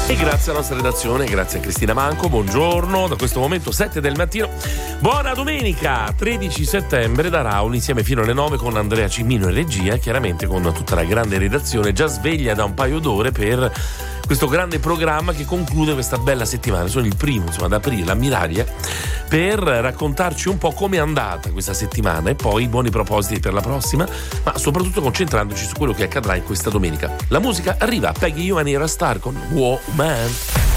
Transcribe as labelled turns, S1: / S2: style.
S1: E grazie alla nostra redazione, grazie a Cristina Manco, buongiorno, da questo momento 7 del mattino. Buona domenica, 13 settembre da Raul, insieme fino alle 9 con Andrea Cimino in regia, chiaramente con tutta la grande redazione, già sveglia da un paio d'ore per questo grande programma che conclude questa bella settimana. Sono il primo, insomma, ad aprire l'ammiraglia per raccontarci un po' come è andata questa settimana e poi i buoni propositi per la prossima, ma soprattutto concentrandoci su quello che accadrà in questa domenica. La musica arriva, Peggy Yu and Era Star con Woman.